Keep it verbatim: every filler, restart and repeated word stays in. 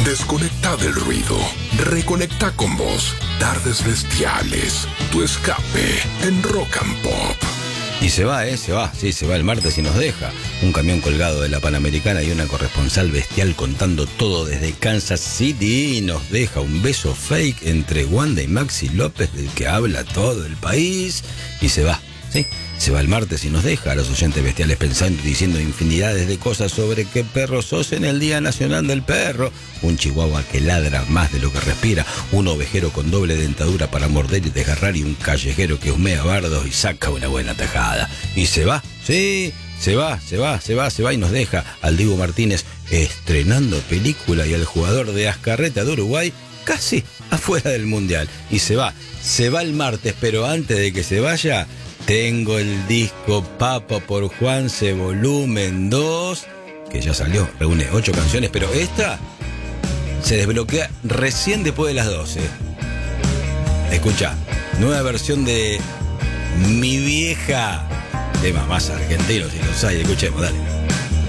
Desconecta del ruido. Reconecta con vos. Tardes bestiales. Tu escape en Rock and Pop. Y se va, ¿eh? Se va. Sí, se va el martes y nos deja. Un camión colgado de la Panamericana y una corresponsal bestial contando todo desde Kansas City. Y nos deja un beso fake entre Wanda y Maxi López, del que habla todo el país. Y se va, ¿sí? Se va el martes y nos deja a los oyentes bestiales pensando y diciendo infinidades de cosas sobre qué perro sos en el Día Nacional del Perro. Un chihuahua que ladra más de lo que respira, un ovejero con doble dentadura para morder y desgarrar y un callejero que humea bardos y saca una buena tajada. Y se va, sí, se va, se va, se va, se va y nos deja al Dibu Martínez estrenando película y al jugador de Azcarreta de Uruguay casi afuera del Mundial. Y se va, se va el martes, pero antes de que se vaya... Tengo el disco Papa por Juanse volumen dos, que ya salió, reúne ocho canciones, pero esta se desbloquea recién después de las doce. Escucha, nueva versión de Mi Vieja, tema más argentino si los hay, escuchemos, dale.